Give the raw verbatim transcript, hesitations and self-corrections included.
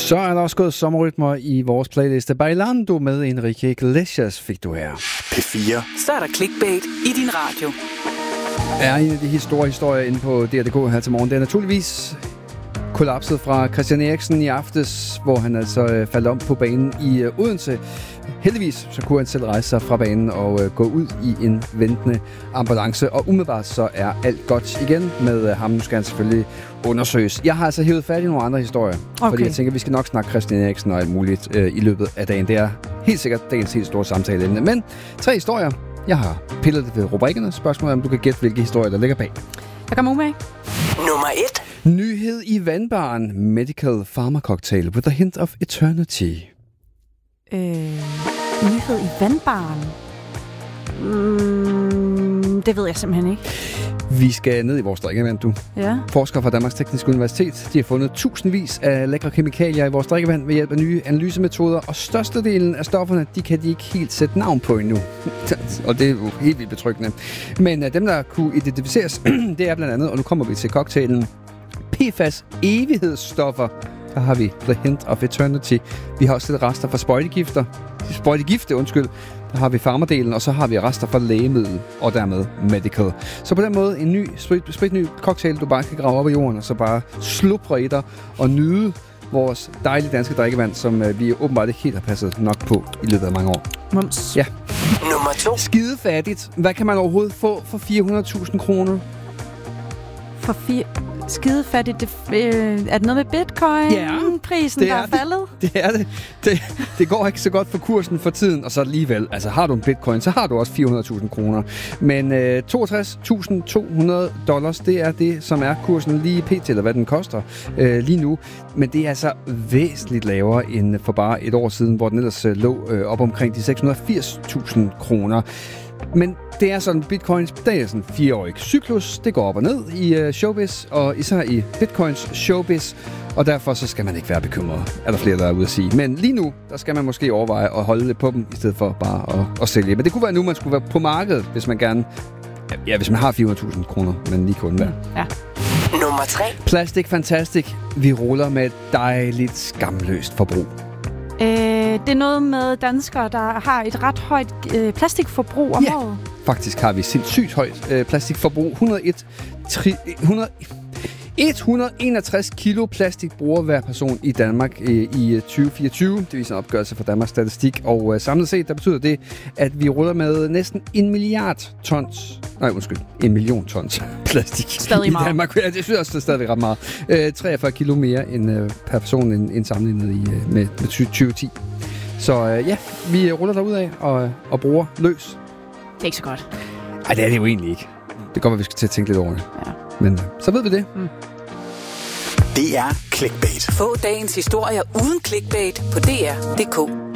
Så er der også gået sommerrytmer i vores playliste. Bailando med Enrique Iglesias fik du her. P fire. Så er der clickbait i din radio. Er en af de store historier inde på D R punktum d k her til morgen. Det er naturligvis kollapset fra Christian Eriksen i aftes, hvor han altså øh, faldt om på banen i øh, Odense. Heldigvis så kunne han selv rejse sig fra banen og øh, gå ud i en ventende ambulance. Og umiddelbart så er alt godt igen med øh, ham. Nu skal han selvfølgelig undersøges. Jeg har altså hævet fat i nogle andre historier. Okay. Fordi jeg tænker, at vi skal nok snakke Christian Eriksen og alt muligt øh, i løbet af dagen. Det er helt sikkert dagens helt store samtaleemne. Men tre historier. Jeg har pillet det ved rubrikkerne. Spørgsmålet er, om du kan gætte, hvilke historier der ligger bag. Jeg kommer umage. Nummer et. Nyhed i vandbaren. Medical Pharma Cocktail with a hint of eternity. Øh, nyhed i vandbaren. Mm, det ved jeg simpelthen ikke. Vi skal ned i vores drikkevand, du. Ja. Forskere fra Danmarks Tekniske Universitet, de har fundet tusindvis af lækre kemikalier i vores drikkevand ved hjælp af nye analysemetoder, og størstedelen af stofferne, de kan de ikke helt sætte navn på endnu. Og det er jo helt vildt betryggende. Men uh, dem, der kunne identificeres, det er blandt andet, og nu kommer vi til cocktailen, P F A S evighedsstoffer. Der har vi The Hint of Eternity. Vi har også lidt rester fra sprøjtegifter. Sprøjtegifte, undskyld. Der har vi farmerdelen, og så har vi rester fra lægemiddel, og dermed medical. Så på den måde en ny, sprit, spritny cocktail, du bare kan grave op i jorden, og så bare slupre i dig og nyde vores dejlige danske drikkevand, som øh, vi åbenbart ikke helt har passet nok på i løbet af mange år. Mums. Ja. Nummer to. Skidefattigt. Hvad kan man overhovedet få for fire hundrede tusind kroner? For fire... Skidefattigt. Det, øh, er det noget med bitcoin? Ja, prisen, der er, er faldet? Det, det er det. det. Det går ikke så godt for kursen for tiden, og så alligevel. Altså, har du en bitcoin, så har du også fire hundrede tusind kroner. Men øh, toogtres tusind to hundrede dollars, det er det, som er kursen lige pt, eller hvad den koster øh, lige nu. Men det er altså væsentligt lavere end for bare et år siden, hvor den ellers øh, lå øh, op omkring de seks hundrede og firs tusind kroner. Men det er sådan, bitcoins, det er sådan en fireårig cyklus. Det går op og ned i uh, showbiz, og især i bitcoins showbiz. Og derfor så skal man ikke være bekymret, er der flere, der er ude at sige. Men lige nu, der skal man måske overveje at holde lidt på dem, i stedet for bare at, at sælge. Men det kunne være nu, man skulle være på markedet, hvis man gerne... Ja, hvis man har fire hundrede tusind kroner, men lige kun være. Ja. Nummer tre. Plastic Fantastic. Vi ruller med et dejligt skamløst forbrug. Øh, det er noget med danskere, der har et ret højt øh, plastikforbrug om Ja. året. Faktisk har vi sindssygt højt øh, plastikforbrug. et hundrede og en, tri- hundrede, et hundrede og enogtres kilo plastik bruger hver person i Danmark øh, i tyve fireogtyve. Det viser en opgørelse fra Danmarks Statistik. Og øh, samlet set, der betyder det, at vi ruller med næsten en milliard tons... Nej, undskyld. En million tons plastik Stadig i meget. Danmark. Ja, det synes jeg også, det er stadigvæk ret meget. Øh, treogfyrre kilo mere end, øh, per person end, end sammenlignet i, øh, med, med tyve ti. Så øh, ja, vi ruller derudad og, og bruger løs. Det er ikke så godt. Ej, det er det jo egentlig ikke. Det går, at vi skal til at tænke lidt over det. Ja. Men så ved vi det. Mm. Det er clickbait. Få dagens historier uden clickbait på D R punktum d k.